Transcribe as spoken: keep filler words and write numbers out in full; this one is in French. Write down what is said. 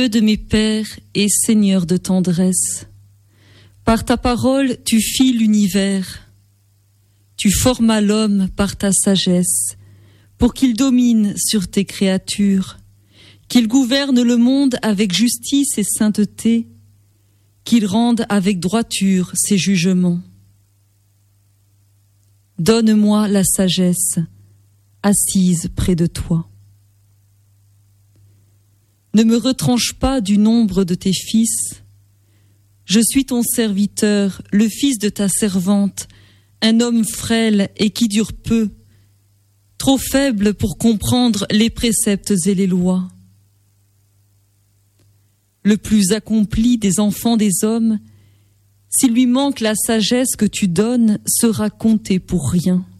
Dieu de mes pères et Seigneur de tendresse, par ta parole tu fis l'univers, tu formas l'homme par ta sagesse, pour qu'il domine sur tes créatures, qu'il gouverne le monde avec justice et sainteté, qu'il rende avec droiture ses jugements. Donne-moi la sagesse, assise près de toi. Ne me retranche pas du nombre de tes fils. Je suis ton serviteur, le fils de ta servante, un homme frêle et qui dure peu, trop faible pour comprendre les préceptes et les lois. Le plus accompli des enfants des hommes, s'il lui manque la sagesse que tu donnes, sera compté pour rien.